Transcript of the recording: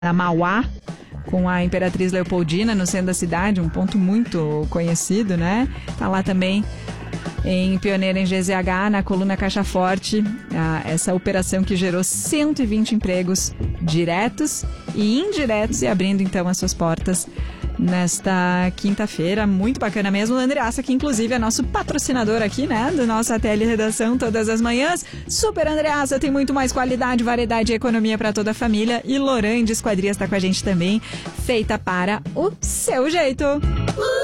na Mauá, com a Imperatriz Leopoldina no centro da cidade, um ponto muito conhecido, né? Tá lá também em Pioneira, em GZH, na coluna Caixa Forte, essa operação que gerou 120 empregos diretos e indiretos e abrindo então as suas portas nesta quinta-feira, muito bacana mesmo. O Andreassa, que inclusive é nosso patrocinador aqui, né, do nosso ATL Redação todas as manhãs. Super Andreassa, tem muito mais qualidade, variedade e economia para toda a família. E Lorande Esquadrias está com a gente também, feita para o seu jeito.